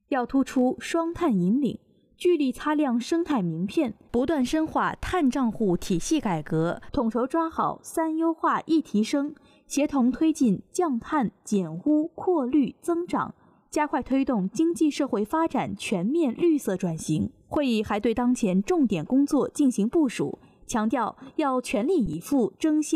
要突出双碳引领，聚力擦亮生态名片，不断深化碳账户体系改革，统筹抓好3优化1提升，协同推进降碳、减污、扩绿、增长，加快推动经济社会发展全面绿色转型。会议还对当前重点工作进行部署，强调要全力以赴争先